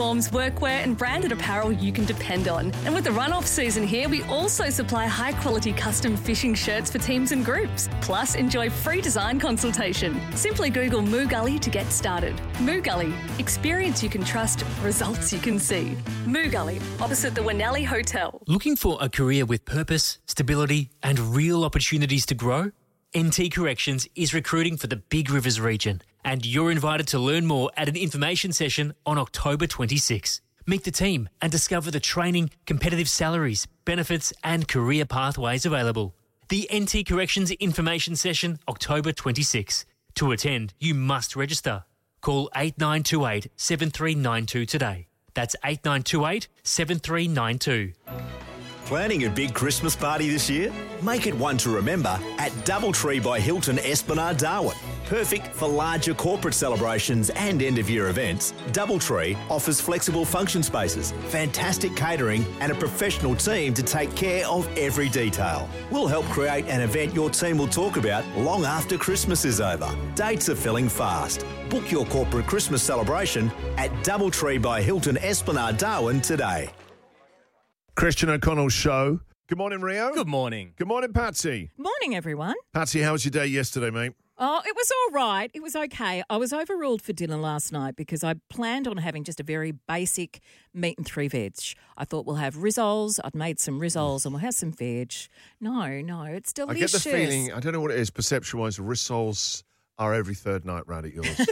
Uniforms, workwear and branded apparel you can depend on. And with the run-off season here, we also supply high-quality custom fishing shirts for teams and groups. Plus, enjoy free design consultation. Simply Google Moo Gully to get started. Moo Gully. Experience you can trust, results you can see. Moo Gully, opposite the Winnelli Hotel. Looking for a career with purpose, stability and real opportunities to grow? NT Corrections is recruiting for the Big Rivers region, and you're invited to learn more at an information session on October 26. Meet the team and discover the training, competitive salaries, benefits and career pathways available. The NT Corrections information session, October 26. To attend, you must register. Call 8928 7392 today. That's 8928 7392. Planning a big Christmas party this year? Make it one to remember at Doubletree by Hilton Esplanade Darwin. Perfect for larger corporate celebrations and end-of-year events, Doubletree offers flexible function spaces, fantastic catering and a professional team to take care of every detail. We'll help create an event your team will talk about long after Christmas is over. Dates are filling fast. Book your corporate Christmas celebration at Doubletree by Hilton Esplanade Darwin today. Christian O'Connell's show. Good morning, Rio. Good morning. Good morning, Patsy. Morning, everyone. Patsy, how was your day yesterday, mate? Oh, it was all right. It was okay. I was overruled for dinner last night because I planned on having just a very basic meat and 3 veg. I thought we'll have rissoles. I'd made some rissoles and we'll have some veg. No, it's delicious. I get the feeling, I don't know what it is, perception-wise, rissoles are every third night round at yours.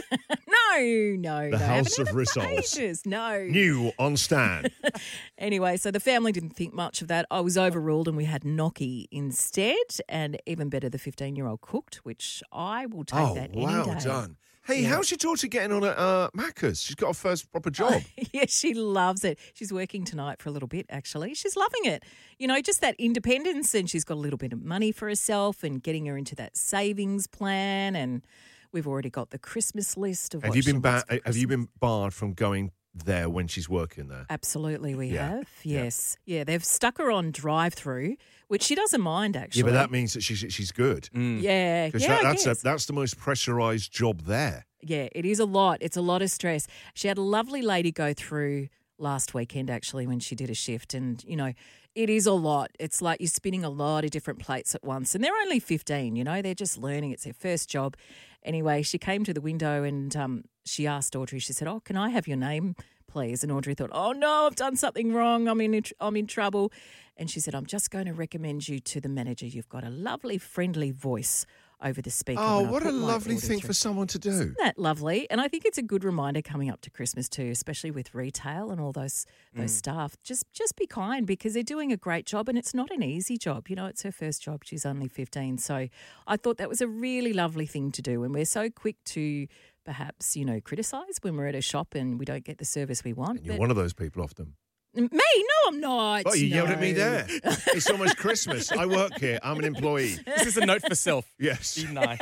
No. The House of Rissoles. Ages. No. New on stand. Anyway, so the family didn't think much of that. I was overruled and we had gnocchi instead, and even better, the 15-year-old cooked, which I will take that any day. Oh, well done. Hey, how's your daughter getting on at Macca's? She's got her first proper job. Yeah, she loves it. She's working tonight for a little bit, actually. She's loving it. You know, just that independence, and she's got a little bit of money for herself and getting her into that savings plan, and we've already got the Christmas list of Have you been barred from going there when she's working there? Absolutely, we have. Yes. Yeah, they've stuck her on drive-through, which she doesn't mind, actually. Yeah, but that means that she's good. Yeah. Because that's the most pressurised job there. Yeah, it is a lot. It's a lot of stress. She had a lovely lady go through last weekend, actually, when she did a shift. And, you know, it is a lot. It's like you're spinning a lot of different plates at once. And they're only 15, you know. They're just learning. It's their first job. Anyway, she came to the window and she asked Audrey, she said, "Oh, can I have your name, please?" And Audrey thought, "Oh, no, I've done something wrong. I'm in trouble." And she said, "I'm just going to recommend you to the manager. You've got a lovely, friendly voice over the speaker." Oh, what a lovely thing for someone to do. Isn't that lovely? And I think it's a good reminder coming up to Christmas too, especially with retail and all those staff. Just be kind, because they're doing a great job, and it's not an easy job. You know, it's her first job. She's only 15. So I thought that was a really lovely thing to do. And we're so quick to perhaps, you know, criticise when we're at a shop and we don't get the service we want. And you're one of those people often. Me? No, I'm not. Oh, you yelled at me there. It's almost Christmas. I work here. I'm an employee. This is a note for self. Yes. Be nice.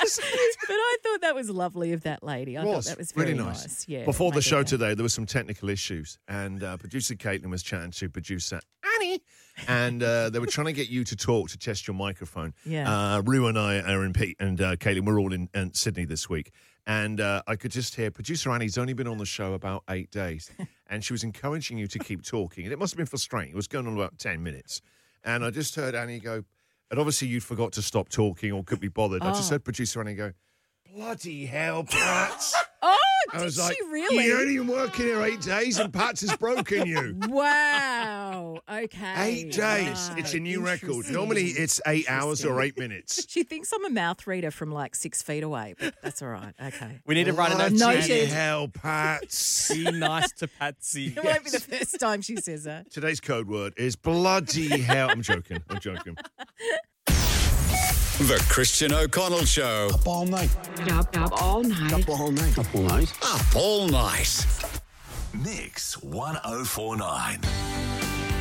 But I thought that was lovely of that lady. I thought that was very really nice. Yeah. Before the show today, there were some technical issues, and producer Caitlin was chatting to producer Annie, and they were trying to get you to talk, to test your microphone. Yeah. Rue and I, Aaron, Pete, and Caitlin, we're all in Sydney this week. And I could just hear producer Annie's only been on the show about 8 days, and she was encouraging you to keep talking. And it must have been frustrating. It was going on about 10 minutes. And I just heard Annie go, and obviously you forgot to stop talking or couldn't be bothered. I just heard producer Annie go, "Bloody hell, Pat." I was like, really? "You're only working here 8 days and Pat has broken you." Wow. Okay. 8 days. Right. It's a new record. Interesting. Normally it's 8 hours or 8 minutes. She thinks I'm a mouth reader from like 6 feet away, but that's all right. Okay. We need to write a note. Bloody hell, Pat. Be nice to Patsy. It won't be the first time she says that. Today's code word is bloody hell. I'm joking. The Christian O'Connell Show. Up all night. Up all night. Up all night. Up all night. Mix 1049.